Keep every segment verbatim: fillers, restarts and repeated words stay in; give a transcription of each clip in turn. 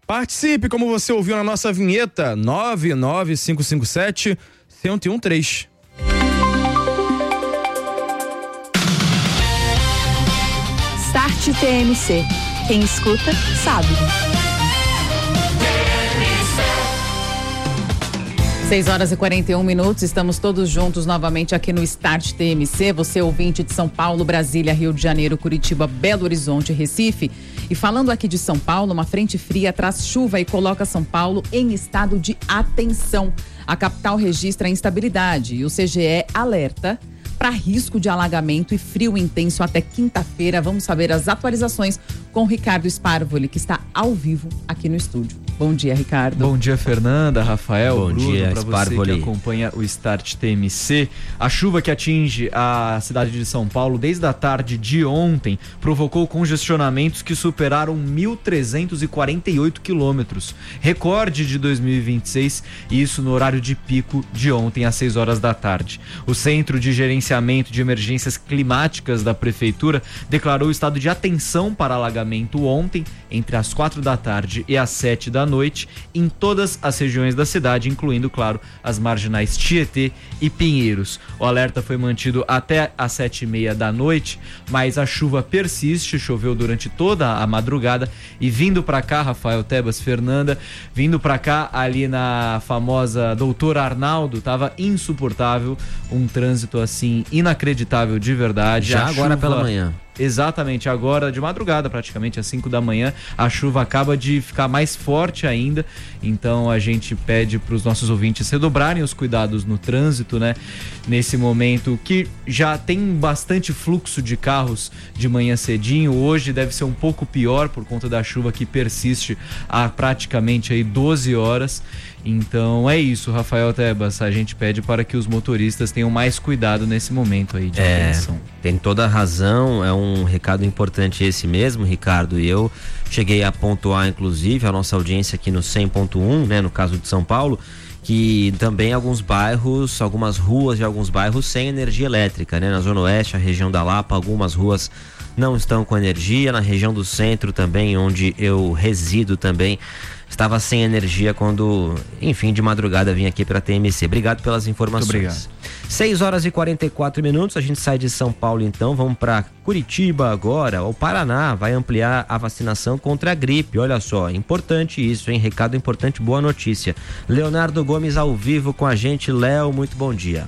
Participe, como você ouviu na nossa vinheta, nove nove cinco cinco sete, um zero um três. Start T M C. Quem escuta, sabe. seis horas e quarenta e um minutos, estamos todos juntos novamente aqui no Start T M C. Você ouvinte de São Paulo, Brasília, Rio de Janeiro, Curitiba, Belo Horizonte, Recife. E falando aqui de São Paulo, uma frente fria traz chuva e coloca São Paulo em estado de atenção. A capital registra instabilidade e o C G E alerta para risco de alagamento e frio intenso até quinta-feira. Vamos saber as atualizações com o Ricardo Sparvoli, que está ao vivo aqui no estúdio. Bom dia, Ricardo. Bom dia, Fernanda, Rafael, Bom Bruno, dia, para você que acompanha o Start T M C. A chuva que atinge a cidade de São Paulo desde a tarde de ontem provocou congestionamentos que superaram mil trezentos e quarenta e oito quilômetros, recorde de dois mil e vinte e seis, e isso no horário de pico de ontem às seis horas da tarde. O Centro de Gerenciamento de Emergências Climáticas da Prefeitura declarou estado de atenção para alagamento ontem, entre as quatro da tarde e as sete da noite, em todas as regiões da cidade, incluindo, claro, as marginais Tietê e Pinheiros. O alerta foi mantido até as sete e meia da noite, mas a chuva persiste, choveu durante toda a madrugada e vindo para cá, Rafael, Tebas, Fernanda, vindo para cá ali na famosa Doutor Arnaldo, tava insuportável, um trânsito assim inacreditável de verdade. Já a agora chuva... pela manhã. Exatamente, agora de madrugada, praticamente às cinco da manhã, a chuva acaba de ficar mais forte ainda, então a gente pede para os nossos ouvintes redobrarem os cuidados no trânsito, né? Nesse momento que já tem bastante fluxo de carros de manhã cedinho, hoje deve ser um pouco pior por conta da chuva que persiste há praticamente aí doze horas. Então é isso, Rafael Tebas, a gente pede para que os motoristas tenham mais cuidado nesse momento aí de é, atenção. Tem toda a razão, é um recado importante esse mesmo, Ricardo, e eu cheguei a pontuar inclusive a nossa audiência aqui no cem ponto um, né, no caso de São Paulo, que também alguns bairros, algumas ruas de alguns bairros sem energia elétrica, né, na Zona Oeste, a região da Lapa, algumas ruas não estão com energia, na região do centro também, onde eu resido também, estava sem energia quando, enfim, de madrugada vim aqui para a T M C. Obrigado pelas informações. Muito obrigado. seis horas e quarenta e quatro minutos, a gente sai de São Paulo então, vamos para Curitiba agora. O Paraná vai ampliar a vacinação contra a gripe. Olha só, importante isso, hein? Recado importante, boa notícia. Leonardo Gomes ao vivo com a gente. Léo, muito bom dia.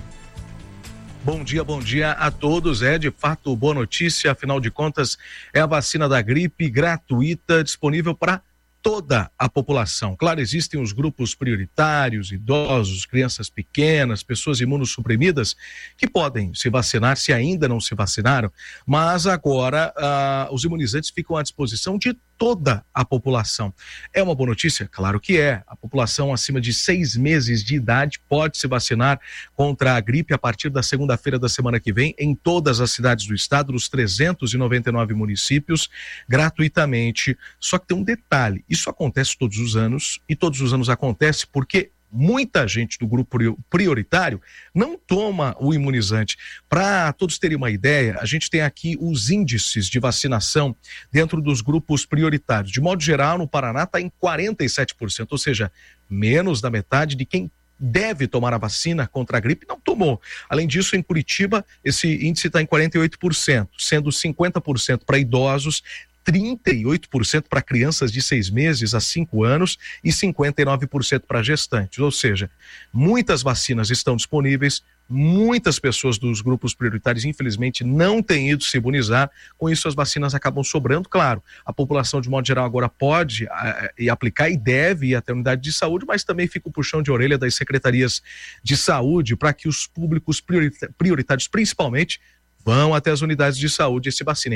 Bom dia, bom dia a todos. É de fato boa notícia, afinal de contas é a vacina da gripe gratuita, disponível para toda a população. Claro, existem os grupos prioritários, idosos, crianças pequenas, pessoas imunossuprimidas que podem se vacinar se ainda não se vacinaram, mas agora ah, os imunizantes ficam à disposição de toda a população. É uma boa notícia? Claro que é. A população acima de seis meses de idade pode se vacinar contra a gripe a partir da segunda-feira da semana que vem em todas as cidades do estado, nos trezentos e noventa e nove municípios, gratuitamente. Só que tem um detalhe, isso acontece todos os anos e todos os anos acontece porque muita gente do grupo prioritário não toma o imunizante. Para todos terem uma ideia, a gente tem aqui os índices de vacinação dentro dos grupos prioritários. De modo geral, no Paraná está em quarenta e sete por cento, ou seja, menos da metade de quem deve tomar a vacina contra a gripe não tomou. Além disso, em Curitiba, esse índice está em quarenta e oito por cento, sendo cinquenta por cento para idosos, trinta e oito por cento para crianças de seis meses a cinco anos e cinquenta e nove por cento para gestantes. Ou seja, muitas vacinas estão disponíveis, muitas pessoas dos grupos prioritários, infelizmente, não têm ido se imunizar. Com isso, as vacinas acabam sobrando. Claro, a população, de modo geral, agora pode a, a, aplicar e deve ir até a unidade de saúde, mas também fica o puxão de orelha das secretarias de saúde para que os públicos prioritários, principalmente, vão até as unidades de saúde e se vacinem.